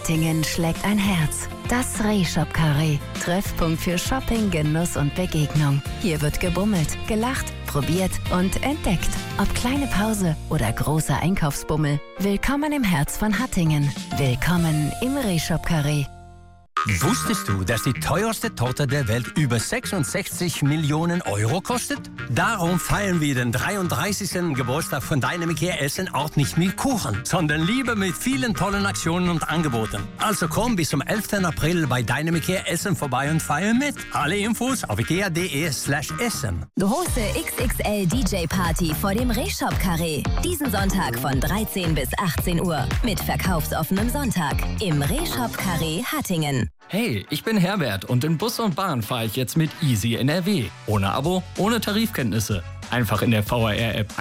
Hattingen schlägt ein Herz. Das Rehshop Carré. Treffpunkt für Shopping, Genuss und Begegnung. Hier wird gebummelt, gelacht, probiert und entdeckt. Ob kleine Pause oder großer Einkaufsbummel. Willkommen im Herz von Hattingen. Willkommen im Rehshop Carré. Wusstest du, dass die teuerste Torte der Welt über 66 Millionen Euro kostet? Darum feiern wir den 33. Geburtstag von Dynamic Hair Essen auch nicht mit Kuchen, sondern lieber mit vielen tollen Aktionen und Angeboten. Also komm bis zum 11. April bei Dynamic Hair Essen vorbei und feiern mit. Alle Infos auf ikea.de/essen. Große XXL DJ Party vor dem Rehshop Carré. Diesen Sonntag von 13 bis 18 Uhr mit verkaufsoffenem Sonntag im Rehshop Carré Hattingen. Hey, ich bin Herbert und in Bus und Bahn fahre ich jetzt mit Easy NRW. Ohne Abo, ohne Tarifkenntnisse. Einfach in der VRR-App